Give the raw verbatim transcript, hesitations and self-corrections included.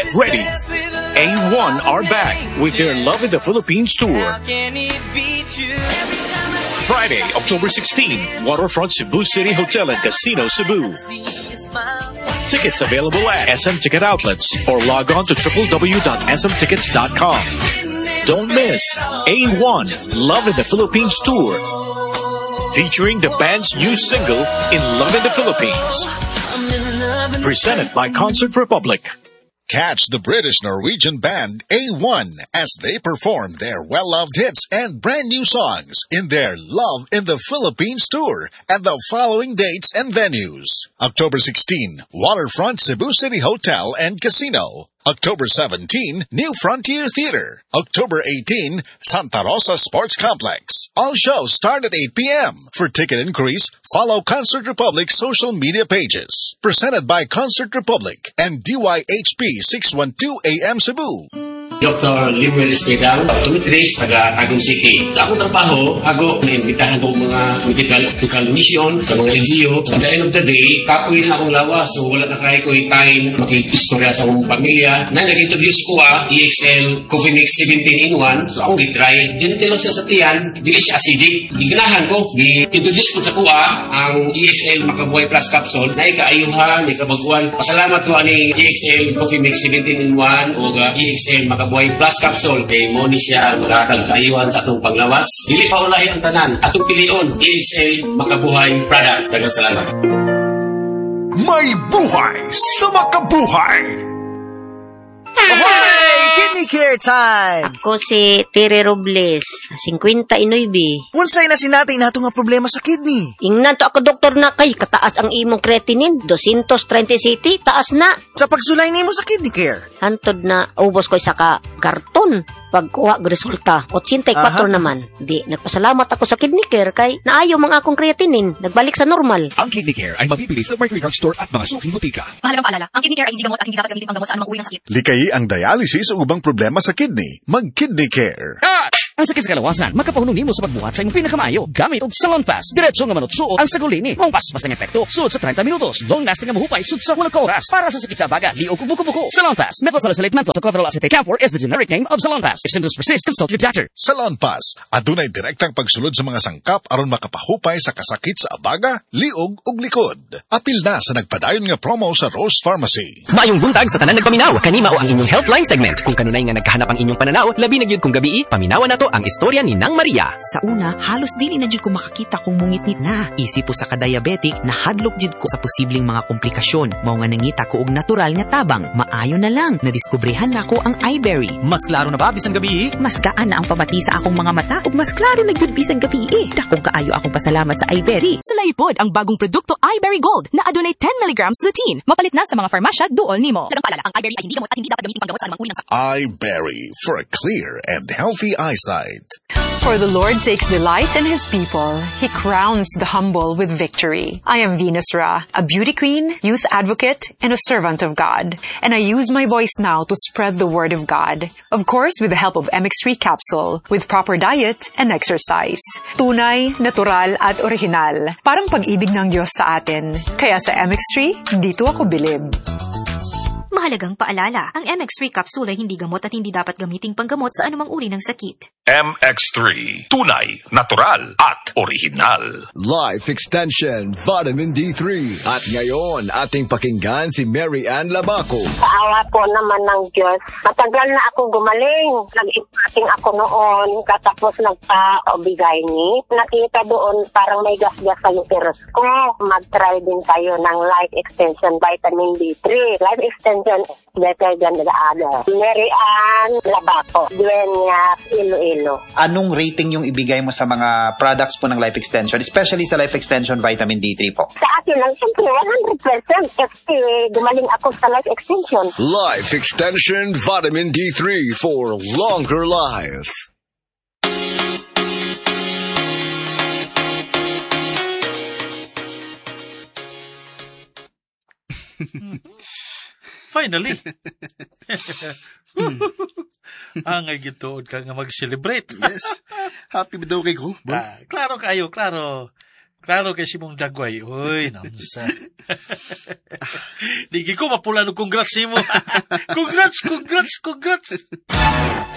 Get ready. A one are back with their Love in the Philippines tour. Friday, October sixteenth, Waterfront Cebu City Hotel and Casino, Cebu. Tickets available at S M Ticket Outlets or log on to w w w dot s m tickets dot com. Don't miss A one Love in the Philippines tour, featuring the band's new single, In Love in the Philippines. Presented by Concert Republic. Catch the British-Norwegian band A one as they perform their well-loved hits and brand new songs in their Love in the Philippines tour at the following dates and venues. October sixteenth, Waterfront Cebu City Hotel and Casino. October seventeenth, New Frontier Theater. October eighteenth, Santa Rosa Sports Complex. All shows start at eight p.m. For ticket inquiries, follow Concert Republic's social media pages. Presented by Concert Republic and D Y H P six twelve A M Cebu. Doctor Limuel Espedal, optometrist, taga Tagum City. Sa akong trabaho, ako naimbitahan ko mga medical, medical mission sa mga L G U. At the end of the day, kapoy na akong lawas, so wala na kaya ko itain, makikistorya sa akong pamilya. Na nag-introduce ko ah, E X L Coffee Mix seventeen in one, so akong gitry. Gentle siya sa tiyan, dili siya acidic. Giganahan ko, gi-introduce ko sa kuha ang E X L Makabuhay Plus Capsule, na ikaayuhan, ikabaguan. Pasalamat ko ani E X L Coffee Mix seventeen in one o uh, E X L Makabuhay Plus Capsule kay mo ni siya makakagayuhan sa atong panglawas. Dili pa ulahi ang tanan. Atong pilion, E X L Makabuhay product. Daghang salamat. May buhay sa makabuhay! Ahoy! Kidney Care time! Ako si Tere Robles, fifty-nine. Unsay na sinatay nato nga problema sa kidney? Ingnan to ako doktor na kay kataas ang imong creatinine, two thirty city, taas na. Sa pagsulay nimo sa Kidney Care. Hantod na ubos ko isa ka karton. Pagkuha ng resulta, eighty-four Aha. naman. Di, nagpasalamat ako sa Kidney Care kay naayo mga akong creatinine, nagbalik sa normal. Ang Kidney Care ay mabibili sa Mercury Drug Store at mga suking butika. Mahalagang paalala, ang Kidney Care ay hindi gamot at hindi dapat gamitin pang gamot sa anumang uri ng sakit. Likayi ang dialysis o ubang problema sa kidney. Mag-Kidney Care. Ah! Ang sakit sa kalawasan, magkapahunong nimo sa pagbuhat sa imong pinakamaayo. Gamit og Salon Pass. Diretso nga manutsuot ang sagulini. Mong pas-pas ang epekto. Suot sa thirty minutos. Long-lasting ang mahupay sud sa walang oras. Para sa sakit sa baga, liog ug buko-buko. Salon Pass. Methylsalicylate menthol tocopherol acetate camphor is the generic name of Salon Pass. If symptoms persist, consult your doctor. Salon Pass. Adunay direktang pagsulod sa mga sangkap aron makapahupay sa kasakit sa abaga, liog ug likod. Apil na sa nagpadayon nga promo sa Rose Pharmacy. Maayong buntag sa tanan nagpaminaw. Kanima o ang inyong Healthline segment. Kung kanunay nga nagkahanap ang inyong pananaw, labi na gyud kung gabi, paminawan nato ang istorya ni Nang Maria. Sa una, halos dili na jud ko makakita kung mungit-ngit na. Isip po sa ka-diabetic, nahadlok jud ko sa posibleng mga komplikasyon. Mao nga nangita ko og natural nga tabang. Maayo na lang, nadiskubrehan na ko ang iBerry. Mas klaro na ba bisan gabi? Mas gaan na ang pamati sa akong mga mata ug mas klaro na jud bisan gabi. Dakong kaayo akong pasalamat sa iBerry. Sulaipod ang bagong produkto iBerry Gold na adunay ten milligrams lutein. Mapalit na sa mga farmasya duol nimo. Dagang paalala, ang iBerry ay hindi gamot at hindi dapat gamitin pang gamot sa anumang uri ng sakit. iBerry for a clear and healthy eyesight. For the Lord takes delight in His people. He crowns the humble with victory. I am Venus Ra, a beauty queen, youth advocate, and a servant of God. And I use my voice now to spread the word of God. Of course, with the help of M X three capsule, with proper diet and exercise. Tunay, natural, at original. Parang pag-ibig ng Diyos sa atin. Kaya sa M X three, dito ako bilib. Mahalagang paalala, ang M X three capsule ay hindi gamot at hindi dapat gamiting panggamot sa anumang uri ng sakit. M X three, tunay, natural, at original. Life Extension Vitamin D three. At ngayon, ating pakinggan si Mary Ann Labaco. Paawa po naman ng Diyos. Matagal na ako gumaling. Nag-ipating ako noon, katapos nagpa-obigay ni. Nakita doon parang may gas-gas sa uterus ko. Mag-try din tayo ng Life Extension Vitamin D three. Life Extension is better than the other. Mary Ann Labaco, Dueñas, Iloilo. Anong rating yung ibigay mo sa mga products po ng Life Extension, especially sa Life Extension Vitamin D three po? Sa akin lang, siyempre, one hundred percent kasi gumaling ako sa Life Extension. Life Extension Vitamin D three for longer life. Finally. hmm. Ang ay gituod ka nga mag-celebrate. Yes. Happy ba daw kay ko? Ah, klaro kayo, klaro. Klaro kay si mong dagway. Uy, namsa. Digi ko mapula no congrats mo. Congrats, congrats, congrats.